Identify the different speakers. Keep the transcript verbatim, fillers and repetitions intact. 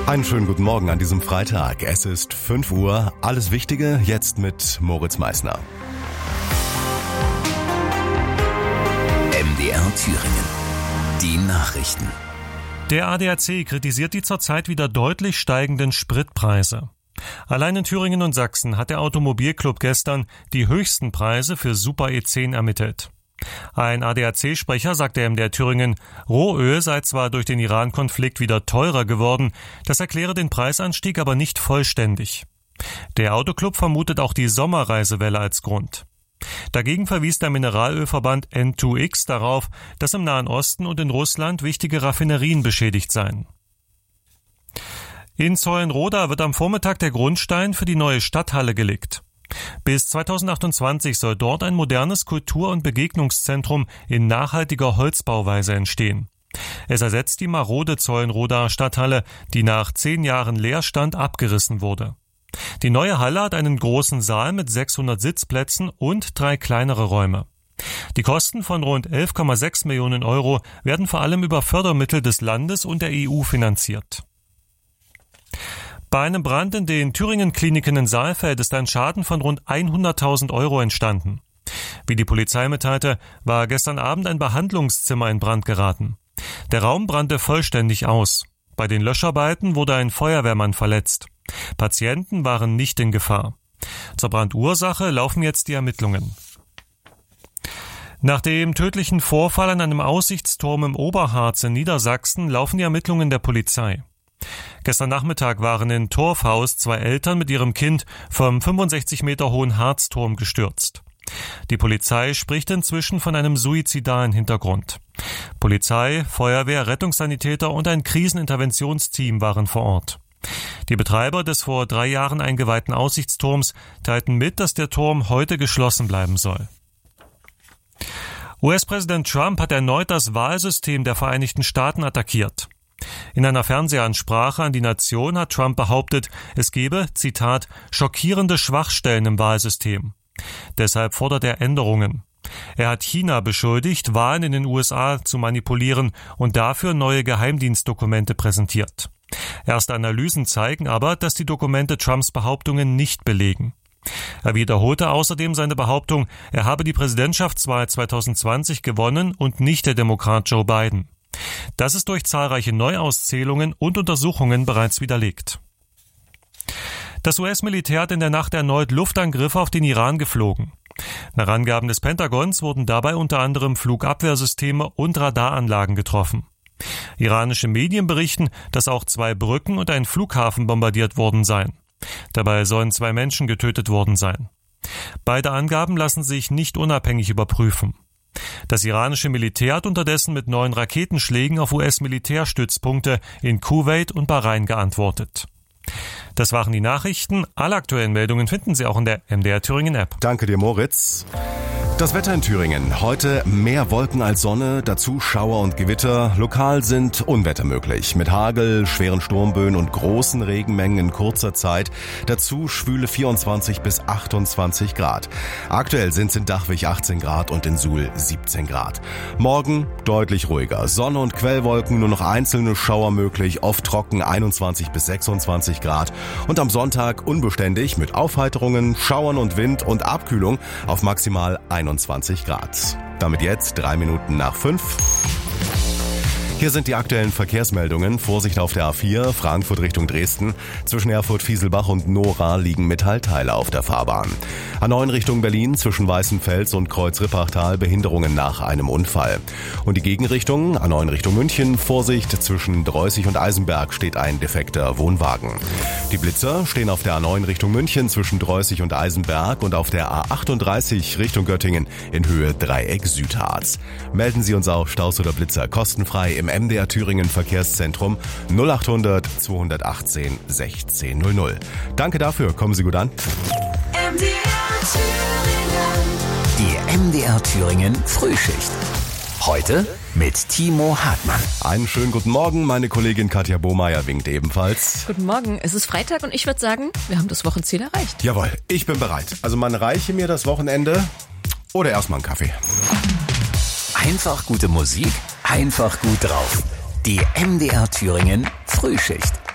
Speaker 1: Einen schönen guten Morgen an diesem Freitag. Es ist fünf Uhr. Alles Wichtige jetzt mit Moritz Meissner.
Speaker 2: M D R Thüringen. Die Nachrichten.
Speaker 3: Der A D A C kritisiert die zurzeit wieder deutlich steigenden Spritpreise. Allein in Thüringen und Sachsen hat der Automobilclub gestern die höchsten Preise für Super E zehn ermittelt. Ein A D A C-Sprecher sagte M D R Thüringen, Rohöl sei zwar durch den Iran-Konflikt wieder teurer geworden, das erkläre den Preisanstieg aber nicht vollständig. Der Autoclub vermutet auch die Sommerreisewelle als Grund. Dagegen verwies der Mineralölverband N zwei X darauf, dass im Nahen Osten und in Russland wichtige Raffinerien beschädigt seien. In Zeulenroda wird am Vormittag der Grundstein für die neue Stadthalle gelegt. Bis zweitausendachtundzwanzig soll dort ein modernes Kultur- und Begegnungszentrum in nachhaltiger Holzbauweise entstehen. Es ersetzt die marode Zeulenrodaer Stadthalle, die nach zehn Jahren Leerstand abgerissen wurde. Die neue Halle hat einen großen Saal mit sechshundert Sitzplätzen und drei kleinere Räume. Die Kosten von rund elf Komma sechs Millionen Euro werden vor allem über Fördermittel des Landes und der E U finanziert. Bei einem Brand in den Thüringen-Kliniken in Saalfeld ist ein Schaden von rund hunderttausend Euro entstanden. Wie die Polizei mitteilte, war gestern Abend ein Behandlungszimmer in Brand geraten. Der Raum brannte vollständig aus. Bei den Löscharbeiten wurde ein Feuerwehrmann verletzt. Patienten waren nicht in Gefahr. Zur Brandursache laufen jetzt die Ermittlungen. Nach dem tödlichen Vorfall an einem Aussichtsturm im Oberharz in Niedersachsen laufen die Ermittlungen der Polizei. Gestern Nachmittag waren in Torfhaus zwei Eltern mit ihrem Kind vom fünfundsechzig Meter hohen Harzturm gestürzt. Die Polizei spricht inzwischen von einem suizidalen Hintergrund. Polizei, Feuerwehr, Rettungssanitäter und ein Kriseninterventionsteam waren vor Ort. Die Betreiber des vor drei Jahren eingeweihten Aussichtsturms teilten mit, dass der Turm heute geschlossen bleiben soll. U S-Präsident Trump hat erneut das Wahlsystem der Vereinigten Staaten attackiert. In einer Fernsehansprache an die Nation hat Trump behauptet, es gebe, Zitat, schockierende Schwachstellen im Wahlsystem. Deshalb fordert er Änderungen. Er hat China beschuldigt, Wahlen in den U S A zu manipulieren und dafür neue Geheimdienstdokumente präsentiert. Erste Analysen zeigen aber, dass die Dokumente Trumps Behauptungen nicht belegen. Er wiederholte außerdem seine Behauptung, er habe die Präsidentschaftswahl zweitausendzwanzig gewonnen und nicht der Demokrat Joe Biden. Das ist durch zahlreiche Neuauszählungen und Untersuchungen bereits widerlegt. Das U S-Militär hat in der Nacht erneut Luftangriffe auf den Iran geflogen. Nach Angaben des Pentagons wurden dabei unter anderem Flugabwehrsysteme und Radaranlagen getroffen. Iranische Medien berichten, dass auch zwei Brücken und ein Flughafen bombardiert worden seien. Dabei sollen zwei Menschen getötet worden sein. Beide Angaben lassen sich nicht unabhängig überprüfen. Das iranische Militär hat unterdessen mit neuen Raketenschlägen auf U S-Militärstützpunkte in Kuwait und Bahrain geantwortet. Das waren die Nachrichten. Alle aktuellen Meldungen finden Sie auch in der M D R Thüringen App.
Speaker 1: Danke dir, Moritz. Das Wetter in Thüringen. Heute mehr Wolken als Sonne, dazu Schauer und Gewitter. Lokal sind Unwetter möglich. Mit Hagel, schweren Sturmböen und großen Regenmengen in kurzer Zeit. Dazu schwüle vierundzwanzig bis achtundzwanzig Grad. Aktuell sind es in Dachwig achtzehn Grad und in Suhl siebzehn Grad. Morgen deutlich ruhiger. Sonne und Quellwolken, nur noch einzelne Schauer möglich. Oft trocken einundzwanzig bis sechsundzwanzig Grad. Und am Sonntag unbeständig mit Aufheiterungen, Schauern und Wind und Abkühlung auf maximal einundzwanzig Grad. Damit jetzt drei Minuten nach fünf. Hier sind die aktuellen Verkehrsmeldungen. Vorsicht auf der A vier, Frankfurt Richtung Dresden. Zwischen Erfurt-Fieselbach und Nora liegen Metallteile auf der Fahrbahn. A neun Richtung Berlin, zwischen Weißenfels und Kreuz-Rippachtal Behinderungen nach einem Unfall. Und die Gegenrichtung, A neun Richtung München, Vorsicht, zwischen Dreußig und Eisenberg steht ein defekter Wohnwagen. Die Blitzer stehen auf der A neun Richtung München zwischen Dreußig und Eisenberg und auf der A achtunddreißig Richtung Göttingen in Höhe Dreieck Südharz. Melden Sie uns auch Staus oder Blitzer kostenfrei im M D R Thüringen Verkehrszentrum null achthundert zweihundertachtzehn sechzehn null null. Danke dafür, kommen Sie gut an.
Speaker 2: M D R Thüringen. Die M D R Thüringen Frühschicht. Heute mit Timo Hartmann.
Speaker 1: Einen schönen guten Morgen, meine Kollegin Katja Bohmeier winkt ebenfalls.
Speaker 4: Guten Morgen, es ist Freitag und ich würde sagen, wir haben das Wochenziel erreicht.
Speaker 1: Jawohl, ich bin bereit. Also man reiche mir das Wochenende oder erstmal einen Kaffee.
Speaker 2: Einfach gute Musik, einfach gut drauf. Die M D R Thüringen Frühschicht.